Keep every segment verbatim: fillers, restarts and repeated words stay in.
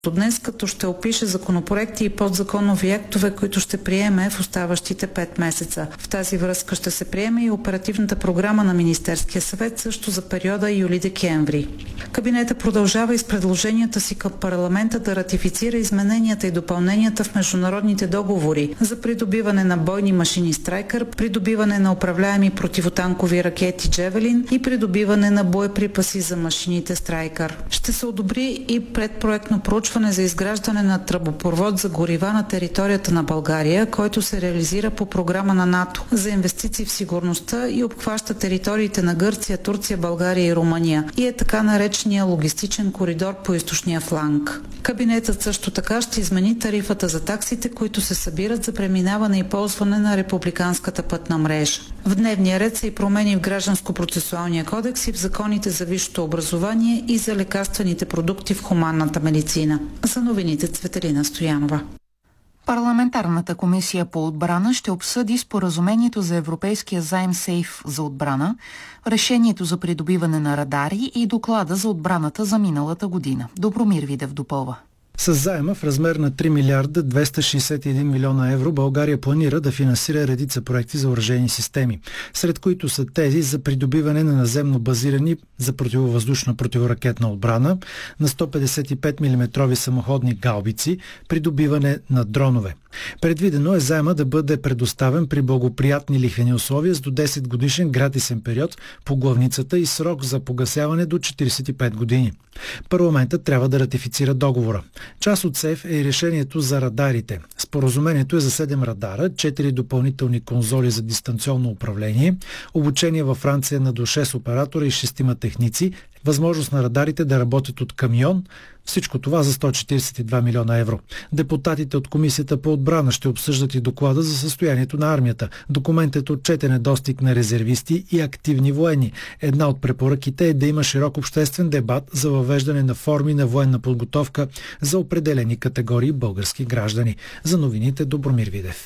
днес, като ще опише законопроекти и подзаконови актове, които ще приеме в оставащите пет месеца. В тази връзка ще се приеме и оперативната програма на Министерския съвет също за периода юли-декември. Кабинетът продължава и с предложенията си към парламента да ратифицира измененията и допълненията в международните договори за придобиване на бойни машини Страйкър, придобиване на управляеми противотанкови ракети Джевелин и придобиване на боеприпаси за машините Страйкър. Ще се одобри и предпроектно проучване за изграждане на тръбопровод за горива на територията на България, който се реализира по програма на НАТО за инвестиции в сигурността и обхваща териториите на Гърция, Турция, България и Румъния и е така наречения логистичен коридор по източния фланг. Кабинетът също така ще измени тарифата за таксите, които се събират за преминаване и ползване на републиканската пътна мрежа. В дневния ред са и промени в Гражданско-процесуалния кодекс и в законите за висшето образование и за лекарствените продукти в хуманната медицина. За новините Цветелина Стоянова. Парламентарната комисия по отбрана ще обсъди споразумението за европейския заем Сейф за отбрана, решението за придобиване на радари и доклада за отбраната за миналата година. Добромир Видев допълва. С заема в размер на три милиарда двеста шейсет и един милиона евро България планира да финансира редица проекти за оръжейни системи, сред които са тези за придобиване на наземно базирани за противовъздушна противоракетна отбрана, на сто петдесет и пет милиметрови самоходни гаубици, придобиване на дронове. Предвидено е заема да бъде предоставен при благоприятни лихвени условия с до десет годишен гратисен период по главницата и срок за погасяване до четиридесет и пет години. Парламентът трябва да ратифицира договора. Част от СЕФ е и решението за радарите. Споразумението е за седем радара, четири допълнителни конзоли за дистанционно управление, обучение във Франция на до шест оператора и шестима техници, възможност на радарите да работят от камион, всичко това за сто четиридесет и два милиона евро. Депутатите от Комисията по отбрана ще обсъждат и доклада за състоянието на армията. Документът отчете недостиг на резервисти и активни военни. Една от препоръките е да има широк обществен дебат за въвеждане на форми на военна подготовка за определени категории български граждани. За новините Добромир Видев.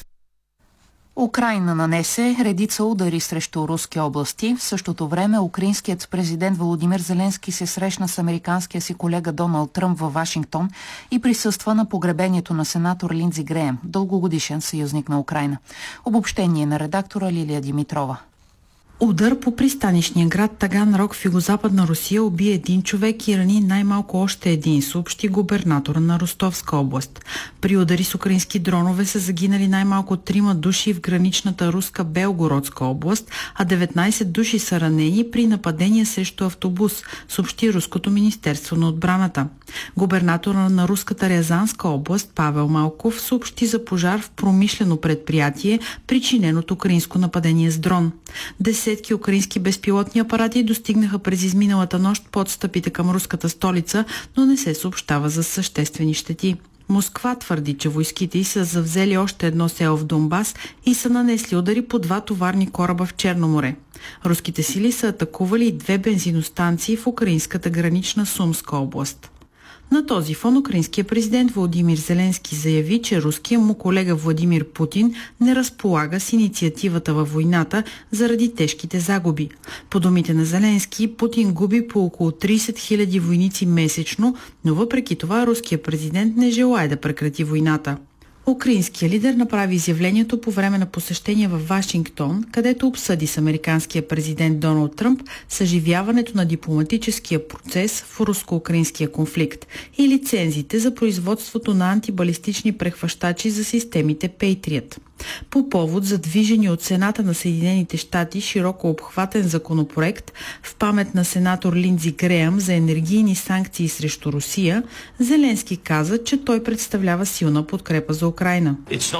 Украйна нанесе редица удари срещу руски области. В същото време украинският президент Володимир Зеленски се срещна с американския си колега Доналд Тръмп във Вашингтон и присъства на погребението на сенатор Линдзи Греем, дългогодишен съюзник на Украйна. Обобщение на редактора Лилия Димитрова. Удар по пристанищния град Таганрог в югозападна Русия уби един човек и рани най-малко още един, съобщи губернатора на Ростовска област. При удари с украински дронове са загинали най-малко трима души в граничната руска Белгородска област, а деветнайсет души са ранени при нападение срещу автобус, съобщи Руското министерство на отбраната. Губернатора на руската Рязанска област Павел Малков съобщи за пожар в промишлено предприятие, причинен от украинско нападение с дрон. Десетки украински безпилотни апарати достигнаха през изминалата нощ подстъпите към руската столица, но не се съобщава за съществени щети. Москва твърди, че войските й са завзели още едно село в Донбас и са нанесли удари по два товарни кораба в Черно море. Руските сили са атакували и две бензиностанции в украинската гранична Сумска област. На този фон украинският президент Володимир Зеленски заяви, че руският му колега Владимир Путин не разполага с инициативата във войната заради тежките загуби. По думите на Зеленски, Путин губи по около трийсет хиляди войници месечно, но въпреки това руският президент не желае да прекрати войната. Украинският лидер направи изявлението по време на посещение в Вашингтон, където обсъди с американския президент Доналд Тръмп съживяването на дипломатическия процес в руско-украинския конфликт и лицензите за производството на антибалистични прехващачи за системите Patriot. По повод за движени от Сената на Съединените щати широко обхватен законопроект в памет на сенатор Линдзи Греем за енергийни санкции срещу Русия, Зеленски каза, че той представлява силна подкрепа за Украйна.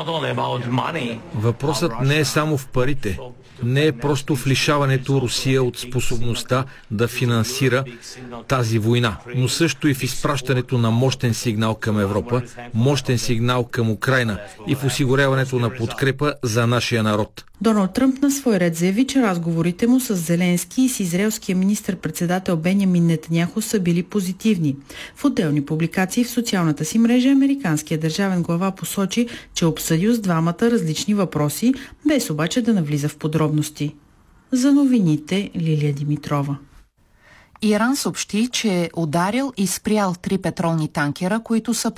Въпросът не е само в парите. Не е просто в лишаването Русия от способността да финансира тази война, но също и в изпращането на мощен сигнал към Европа, мощен сигнал към Украйна и в осигуряването на подкрепа за нашия народ. Доналд Тръмп на свой ред заяви, че разговорите му с Зеленски и с израелския министър-председател Бенямин Нетаняху са били позитивни. В отделни публикации в социалната си мрежа американският държавен глава посочи, че обсъдил с двамата различни въпроси, без обаче да навлиза в подробности. За новините Лилия Димитрова. Иран съобщи, че е ударил и спрял три петролни танкера, които са